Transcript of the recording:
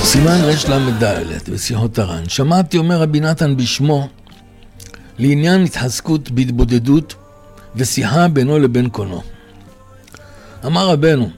סימן ר"ד בשיחות הר"ן. שמעתי אומר רבי נתן בשמו לעניין התחזקות בהתבודדות ושיחה בינו לבין קונו. אמר רבנו,